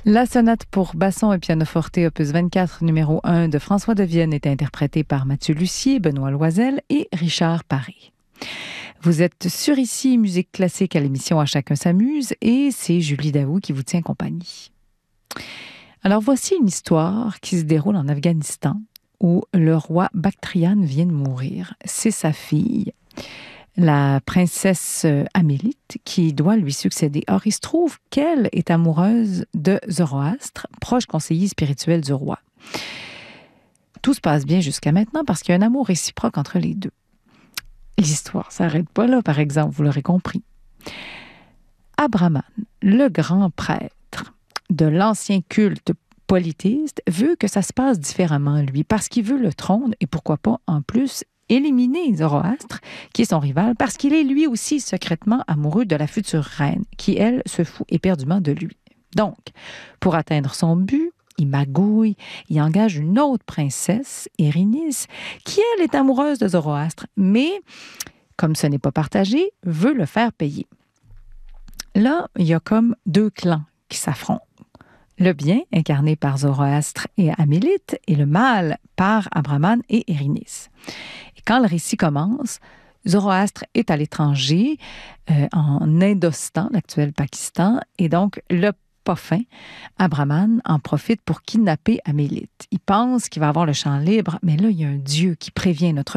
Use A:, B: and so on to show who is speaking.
A: La sonate pour basson et pianoforte opus 24 numéro 1 de François de Vienne est interprétée par Mathieu Lussier, Benoît Loisel et Richard Paré. Vous êtes sur ici Musique classique à l'émission À chacun s'amuse et c'est Julie Daou qui vous tient compagnie. Alors voici une histoire qui se déroule en Afghanistan où le roi Bactriane vient de mourir. C'est sa fille, la princesse Amélite, qui doit lui succéder. Or, il se trouve qu'elle est amoureuse de Zoroastre, proche conseiller spirituel du roi. Tout se passe bien jusqu'à maintenant parce qu'il y a un amour réciproque entre les deux. L'histoire ne s'arrête pas là, par exemple, vous l'aurez compris. Abraman, le grand prêtre de l'ancien culte polythéiste, veut que ça se passe différemment, lui, parce qu'il veut le trône et pourquoi pas, en plus, éliminer Zoroastre, qui est son rival, parce qu'il est lui aussi secrètement amoureux de la future reine, qui, elle, se fout éperdument de lui. Donc, pour atteindre son but, il magouille, il engage une autre princesse, Érynice, qui, elle, est amoureuse de Zoroastre, mais, comme ce n'est pas partagé, veut le faire payer. Là, il y a comme deux clans qui s'affrontent. Le bien, incarné par Zoroastre et Amélite, et le mal par Abraman et Érynice. Et quand le récit commence, Zoroastre est à l'étranger, en Indostan, l'actuel Pakistan, et donc le pas fin, Abraman en profite pour kidnapper Amélite. Il pense qu'il va avoir le champ libre, mais là, il y a un dieu qui prévient notre